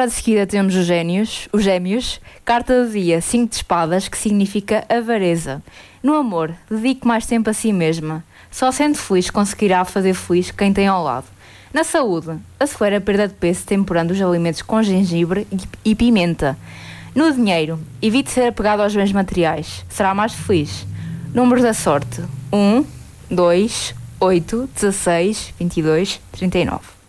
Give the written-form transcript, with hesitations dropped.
Agora de seguida temos os gêmeos, carta do dia 5 de espadas, que significa avareza. No amor, dedique mais tempo a si mesma. Só sendo feliz conseguirá fazer feliz quem tem ao lado. Na saúde, acelera a perda de peso temperando os alimentos com gengibre e pimenta. No dinheiro, evite ser apegado aos bens materiais. Será mais feliz. Números da sorte: 1, 2, 8, 16, 22, 39.